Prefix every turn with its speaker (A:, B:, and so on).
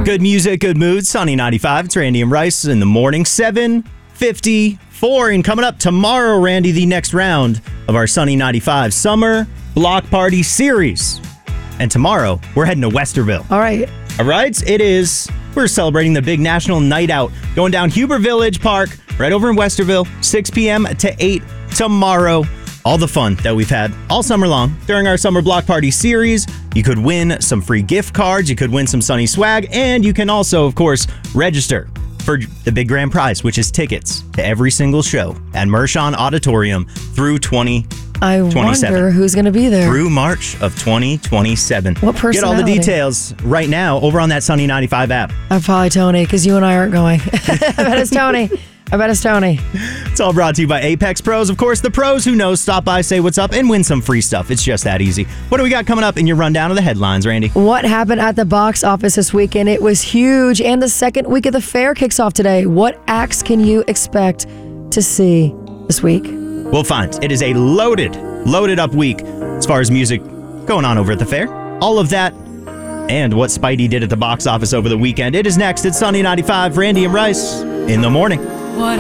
A: Good music, good mood. Sunny 95. It's Randy and Rice in the morning. 7:54. And coming up tomorrow, Randy, the next round of our Sunny 95 Summer Block Party Series. And tomorrow, we're heading to Westerville.
B: All right.
A: All right, it is. We're celebrating the big national night out. Going down Huber Village Park, right over in Westerville, 6 p.m. to 8 tomorrow. All the fun that we've had all summer long during our Summer Block Party Series. You could win some free gift cards. You could win some Sunny swag. And you can also, of course, register for the big grand prize, which is tickets to every single show at Mershon Auditorium through 2027.
B: I wonder who's going to be there.
A: Through March of 2027.
B: What personality?
A: Get all the details right now over on that Sunny 95 app.
B: Probably Tony, because you and I aren't going. I bet it's Tony.
A: It's all brought to you by Apex Pros. Of course, the pros who know, stop by, say what's up, and win some free stuff. It's just that easy. What do we got coming up in your rundown of the headlines, Randy?
B: What happened at the box office this weekend? It was huge, and the second week of the fair kicks off today. What acts can you expect to see this week?
A: We'll find. It is a loaded up week as far as music going on over at the fair. All of that and what Spidey did at the box office over the weekend. It is next. It's Sunny 95, Randy and Rice in the morning.